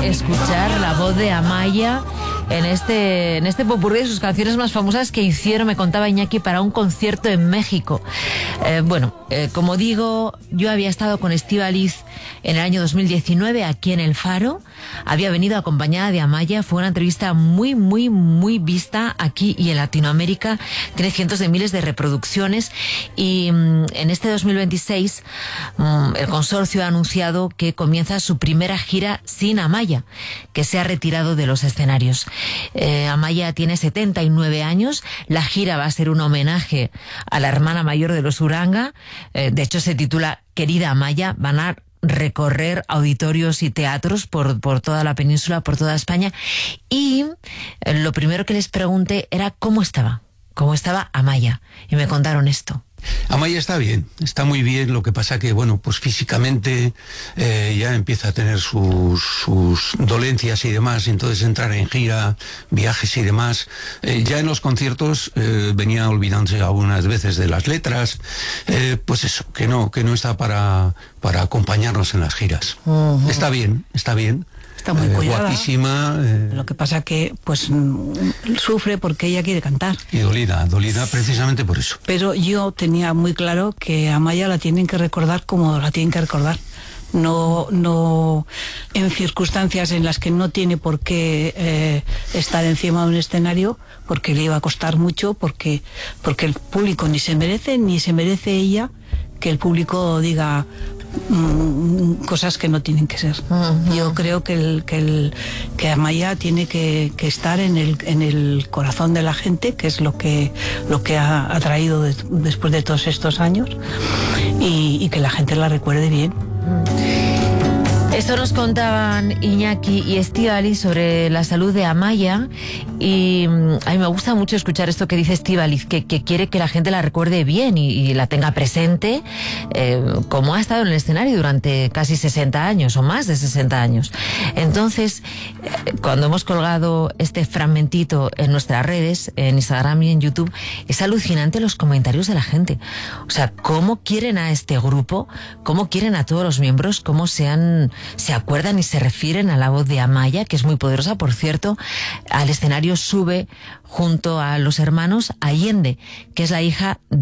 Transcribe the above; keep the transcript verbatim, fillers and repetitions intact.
escuchar la voz de Amaya en este, en este popurrí de sus canciones más famosas que hicieron, me contaba Iñaki, para un concierto en México. Eh, bueno, eh, como digo, yo había estado con Estíbaliz en el año dos mil diecinueve aquí en El Faro. Había venido acompañada de Amaya. Fue una entrevista muy, muy, muy vista aquí y en Latinoamérica. Tiene cientos de miles de reproducciones. Y mmm, en este dos mil veintiséis mmm, el consorcio ha anunciado que comienza su primera gira sin Amaya, que se ha retirado de los escenarios. Eh, Amaya tiene setenta y nueve años. La gira va a ser un homenaje a la hermana mayor de los Uranga. Eh, de hecho, se titula Querida Amaya. Van a recorrer auditorios y teatros por, por toda la península, por toda España. Y eh, lo primero que les pregunté era cómo estaba, cómo estaba Amaya. Y me contaron esto. Amaya está bien, está muy bien. Lo que pasa que, bueno, pues físicamente eh, ya empieza a tener sus, sus dolencias y demás, y entonces entrar en gira, viajes y demás. Eh, ya en los conciertos eh, venía olvidándose algunas veces de las letras. Eh, pues eso, que no, que no está para, para acompañarnos en las giras. Uh-huh. Está bien, está bien. Está muy cuidada. Eh, guapísima. Eh, Lo que pasa que, pues, sufre porque ella quiere cantar. Y dolida, dolida precisamente por eso. Pero yo tenía muy claro que a Amaya la tienen que recordar como la tienen que recordar. No, no en circunstancias en las que no tiene por qué eh, estar encima de un escenario, porque le iba a costar mucho, porque, porque el público ni se merece, ni se merece ella que el público diga mmm, cosas que no tienen que ser. Uh-huh. Yo creo que el, que el que Amaya tiene que, que estar en el en el corazón de la gente, que es lo que lo que ha, ha traído de, después de todos estos años, y, y que la gente la recuerde bien. Esto nos contaban Iñaki y Estíbaliz sobre la salud de Amaya, y a mí me gusta mucho escuchar esto que dice Estíbaliz, que, que quiere que la gente la recuerde bien y, y la tenga presente, eh, como ha estado en el escenario durante casi sesenta años o más de sesenta años. Entonces, eh, cuando hemos colgado este fragmentito en nuestras redes, en Instagram y en YouTube, es alucinante los comentarios de la gente. O sea, cómo quieren a este grupo, cómo quieren a todos los miembros, cómo se han... se acuerdan y se refieren a la voz de Amaya, que es muy poderosa, por cierto. Al escenario sube junto a los hermanos Allende, que es la hija